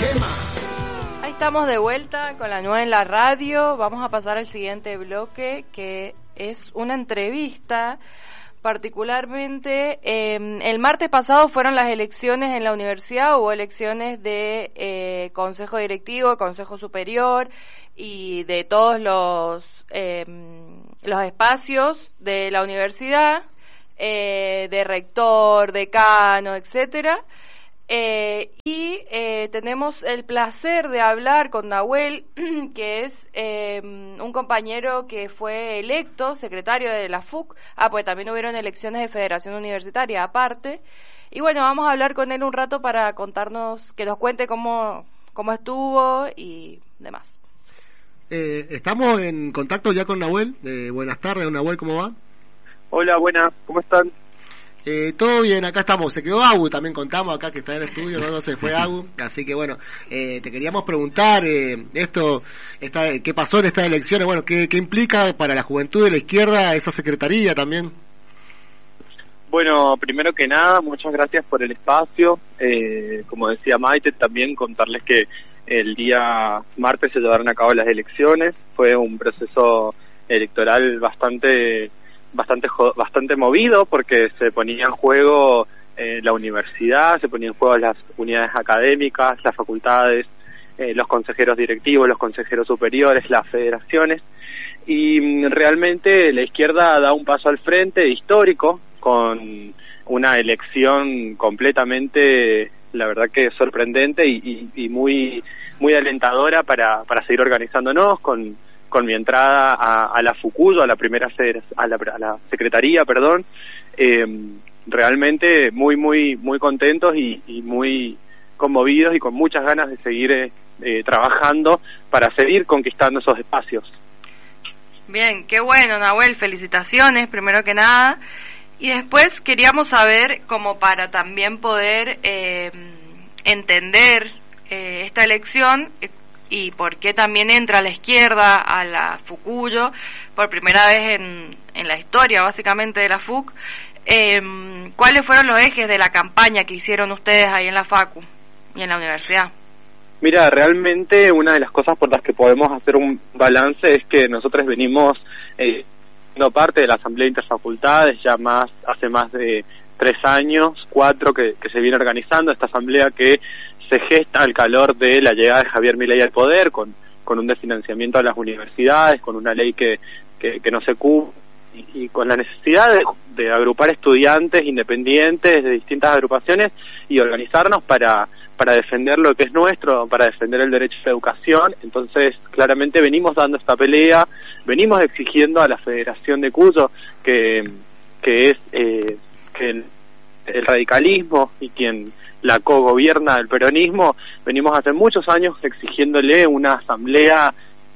Ahí estamos de vuelta con la nueva en la radio. Vamos a pasar al siguiente bloque, que es una entrevista. Particularmente, el martes pasado fueron las elecciones en la universidad, hubo elecciones de consejo directivo, consejo superior y de todos los espacios de la universidad, de rector, decano, etcétera. Tenemos el placer de hablar con Nahuel, que es un compañero que fue electo secretario de la FUC. Pues también hubieron elecciones de Federación Universitaria aparte. Y bueno, vamos a hablar con él un rato para contarnos, que nos cuente cómo estuvo y demás. Estamos en contacto ya con Nahuel. Buenas tardes, Nahuel, ¿cómo va? Hola, buenas, ¿cómo están? Todo bien, acá estamos. Se quedó Agu, también contamos acá que está en el estudio, no se fue Agu, así que bueno, te queríamos preguntar qué pasó en estas elecciones, bueno, qué implica para la juventud de la izquierda esa secretaría también. Bueno, primero que nada, muchas gracias por el espacio. Como decía Maite, también contarles que el día martes se llevaron a cabo las elecciones. Fue un proceso electoral bastante movido, porque se ponía en juego la universidad, se ponía en juego las unidades académicas, las facultades, los consejeros directivos, los consejeros superiores, las federaciones, y realmente la izquierda da un paso al frente histórico con una elección completamente, la verdad que sorprendente y muy alentadora para seguir organizándonos con mi entrada a la FUCUYO, a la primera a la secretaría, realmente muy contentos y muy conmovidos y con muchas ganas de seguir trabajando para seguir conquistando esos espacios. Bien, qué bueno, Nahuel, felicitaciones primero que nada, y después queríamos saber, como para también poder entender esta elección, y por qué también entra la izquierda a la FUCUYO por primera vez en la historia básicamente de la FUC. ¿Cuáles fueron los ejes de la campaña que hicieron ustedes ahí en la FACU y en la universidad? Mira, realmente una de las cosas por las que podemos hacer un balance es que nosotros venimos siendo parte de la Asamblea Interfacultades ya hace más de 3 años, 4 que se viene organizando esta asamblea, que se gesta al calor de la llegada de Javier Milei al poder, con un desfinanciamiento a las universidades, con una ley que no se cumple, y con la necesidad de agrupar estudiantes independientes de distintas agrupaciones y organizarnos para defender lo que es nuestro, para defender el derecho a la educación. Entonces, claramente venimos dando esta pelea, venimos exigiendo a la Federación de Cuyo que el radicalismo y quien la cogobierna del peronismo, venimos hace muchos años exigiéndole una asamblea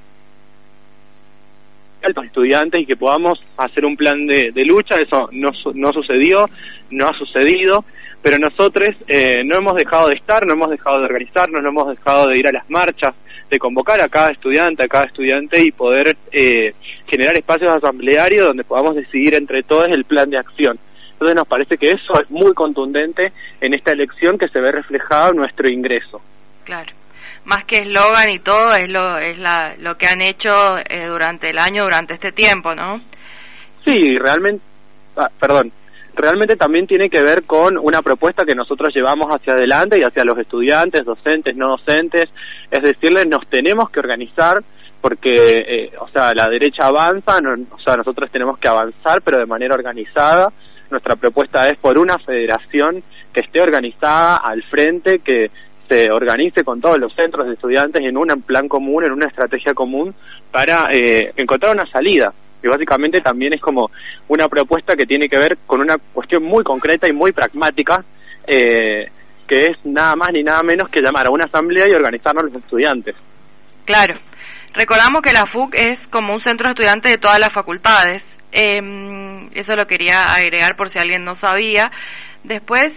a los estudiantes y que podamos hacer un plan de lucha. Eso no sucedió, no ha sucedido, pero nosotros no hemos dejado de estar, no hemos dejado de organizarnos, no hemos dejado de ir a las marchas, de convocar a cada estudiante y poder generar espacios asamblearios donde podamos decidir entre todos el plan de acción. Entonces nos parece que eso es muy contundente en esta elección, que se ve reflejado en nuestro ingreso. Claro, más que eslogan y todo, es lo que han hecho durante el año, durante este tiempo, ¿no? Sí, realmente también tiene que ver con una propuesta que nosotros llevamos hacia adelante y hacia los estudiantes, docentes, no docentes, es decirles, nos tenemos que organizar porque, la derecha avanza, nosotros tenemos que avanzar, pero de manera organizada. Nuestra propuesta es por una federación que esté organizada al frente, que se organice con todos los centros de estudiantes en un plan común, en una estrategia común para encontrar una salida. Y básicamente también es como una propuesta que tiene que ver con una cuestión muy concreta y muy pragmática, que es nada más ni nada menos que llamar a una asamblea y organizarnos los estudiantes. Claro. Recordamos que la FUC es como un centro de estudiantes de todas las facultades. Eso lo quería agregar por si alguien no sabía. Después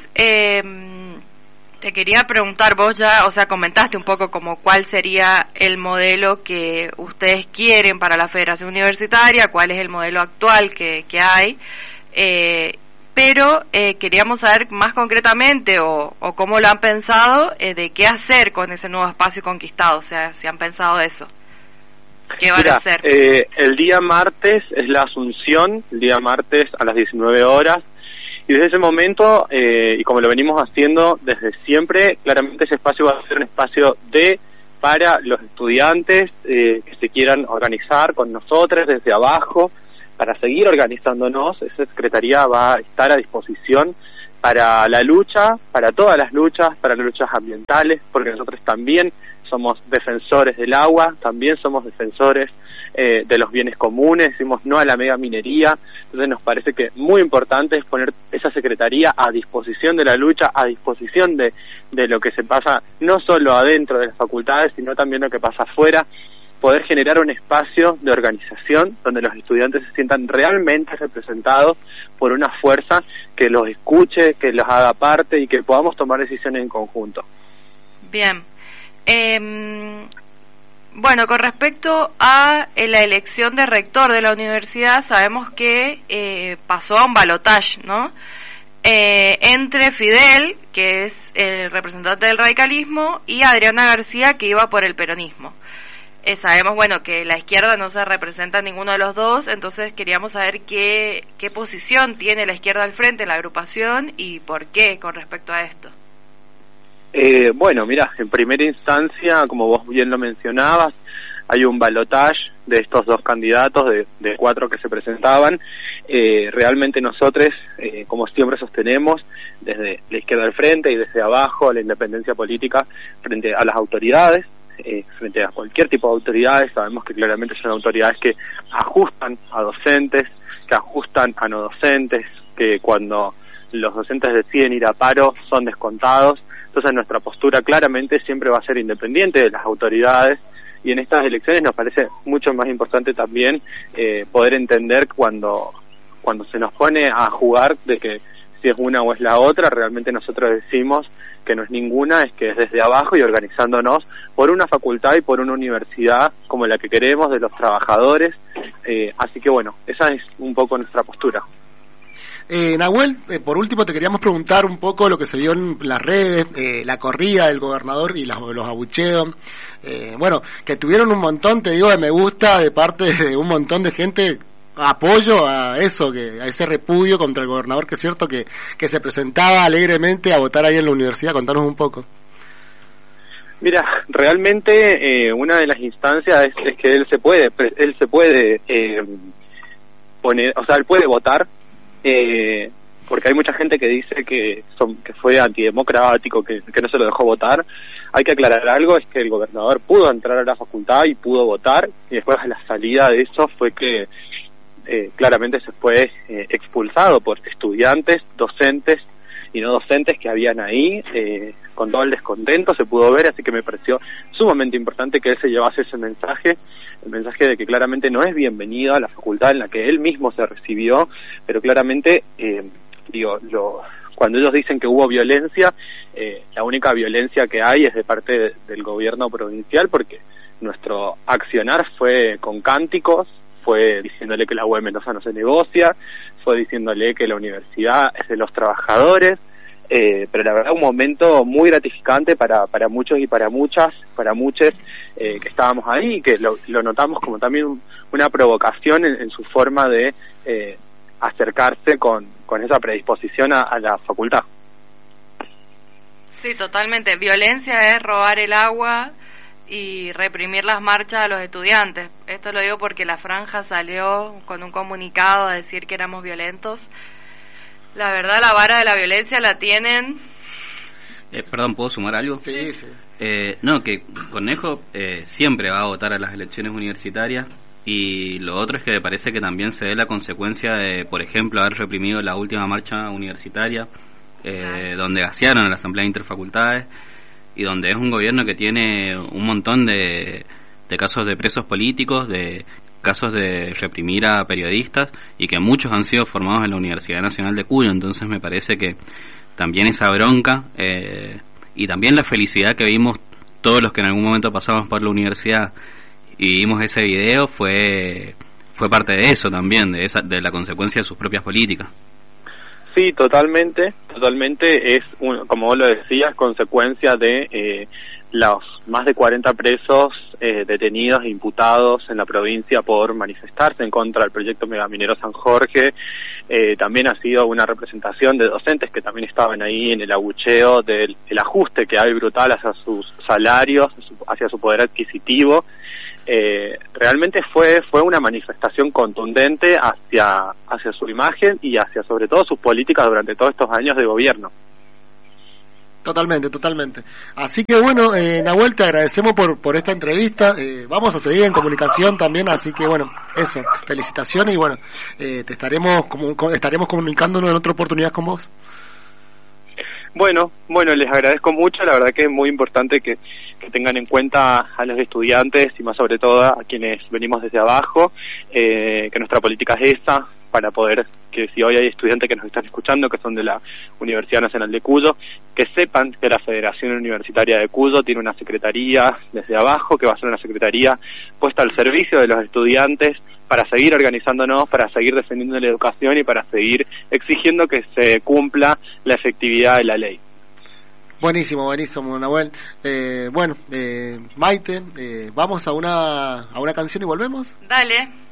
te quería preguntar, vos ya, comentaste un poco como cuál sería el modelo que ustedes quieren para la Federación Universitaria, cuál es el modelo actual que hay, pero queríamos saber más concretamente o cómo lo han pensado, de qué hacer con ese nuevo espacio conquistado, o sea, si han pensado eso. ¿Qué van a hacer? El día martes es la Asunción, el día martes a las 19 horas, y desde ese momento, y como lo venimos haciendo desde siempre, claramente ese espacio va a ser un espacio para los estudiantes que se quieran organizar con nosotros desde abajo, para seguir organizándonos. Esa secretaría va a estar a disposición para la lucha, para todas las luchas ambientales, porque nosotros también somos defensores del agua, también somos defensores de los bienes comunes, decimos no a la mega minería. Entonces nos parece que muy importante es poner esa secretaría a disposición de la lucha, a disposición de lo que se pasa no solo adentro de las facultades, sino también lo que pasa afuera, poder generar un espacio de organización donde los estudiantes se sientan realmente representados por una fuerza que los escuche, que los haga parte y que podamos tomar decisiones en conjunto. Bien. Bueno, con respecto a la elección de rector de la universidad, sabemos que pasó a un balotaje, ¿no? Entre Fidel, que es el representante del radicalismo, y Adriana García, que iba por el peronismo. Sabemos, bueno, que la izquierda no se representa en ninguno de los dos, entonces queríamos saber qué posición tiene la izquierda al frente, la agrupación, y por qué con respecto a esto. Bueno, mira, en primera instancia, como vos bien lo mencionabas, hay un balotaje de estos dos candidatos, de 4 que se presentaban. Realmente nosotros, como siempre sostenemos, desde la izquierda al frente y desde abajo, la independencia política frente a las autoridades, frente a cualquier tipo de autoridades. Sabemos que claramente son autoridades que ajustan a docentes, que ajustan a no docentes, que cuando los docentes deciden ir a paro son descontados. Entonces nuestra postura claramente siempre va a ser independiente de las autoridades, y en estas elecciones nos parece mucho más importante también poder entender cuando se nos pone a jugar de que si es una o es la otra. Realmente nosotros decimos que no es ninguna, es que es desde abajo y organizándonos por una facultad y por una universidad como la que queremos, de los trabajadores. Así que bueno, esa es un poco nuestra postura. Nahuel, por último te queríamos preguntar un poco lo que se vio en las redes, la corrida del gobernador y los abucheos, bueno, que tuvieron un montón, te digo, de me gusta de parte de un montón de gente, apoyo a eso, a ese repudio contra el gobernador, que es cierto que se presentaba alegremente a votar ahí en la universidad. Contanos un poco. Mira, realmente una de las instancias es que él se puede poner, o sea, él puede votar, porque hay mucha gente que dice que fue antidemocrático, que no se lo dejó votar. Hay que aclarar algo, es que el gobernador pudo entrar a la facultad y pudo votar, y después a la salida de eso fue que claramente se fue expulsado por estudiantes, docentes y no docentes que habían ahí, con todo el descontento se pudo ver. Así que me pareció sumamente importante que él se llevase ese mensaje, el mensaje de que claramente no es bienvenido a la facultad en la que él mismo se recibió, pero claramente, cuando ellos dicen que hubo violencia, la única violencia que hay es de parte del gobierno provincial, porque nuestro accionar fue con cánticos, fue diciéndole que la UAM Mendoza no se negocia, fue diciéndole que la universidad es de los trabajadores, pero la verdad un momento muy gratificante para muchos y para muchos que estábamos ahí, y que lo notamos como también una provocación en su forma de acercarse con esa predisposición a la facultad. Sí, totalmente. Violencia es robar el agua y reprimir las marchas a los estudiantes. Esto lo digo porque la Franja salió con un comunicado a decir que éramos violentos. La verdad, la vara de la violencia la tienen. Perdón, ¿puedo sumar algo? Sí. No, que Cornejo siempre va a votar a las elecciones universitarias, y lo otro es que me parece que también se ve la consecuencia de, por ejemplo, haber reprimido la última marcha universitaria, donde gasearon a la Asamblea de Interfacultades, y donde es un gobierno que tiene un montón de casos de presos políticos, de casos de reprimir a periodistas, y que muchos han sido formados en la Universidad Nacional de Cuyo. Entonces me parece que también esa bronca y también la felicidad que vimos todos los que en algún momento pasamos por la universidad y vimos ese video fue parte de eso también, de la consecuencia de sus propias políticas. Sí, totalmente, es, como vos lo decías, consecuencia de los más de 40 presos detenidos e imputados en la provincia por manifestarse en contra del proyecto megaminero San Jorge. También ha sido una representación de docentes que también estaban ahí en el abucheo del el ajuste que hay brutal hacia sus salarios, hacia su poder adquisitivo. Realmente fue una manifestación contundente hacia su imagen y hacia sobre todo sus políticas durante todos estos años de gobierno. Totalmente. Así que bueno, Nahuel, te agradecemos por esta entrevista. Vamos a seguir en comunicación también, así que bueno, eso, felicitaciones y bueno, te estaremos comunicándonos en otra oportunidad con vos. Bueno, les agradezco mucho, la verdad que es muy importante que tengan en cuenta a los estudiantes y más sobre todo a quienes venimos desde abajo, que nuestra política es esa, para poder, que si hoy hay estudiantes que nos están escuchando, que son de la Universidad Nacional de Cuyo, que sepan que la Federación Universitaria de Cuyo tiene una secretaría desde abajo, que va a ser una secretaría puesta al servicio de los estudiantes, para seguir organizándonos, para seguir defendiendo la educación y para seguir exigiendo que se cumpla la efectividad de la ley. Buenísimo, Nahuel. Maite, vamos a una canción y volvemos. Dale.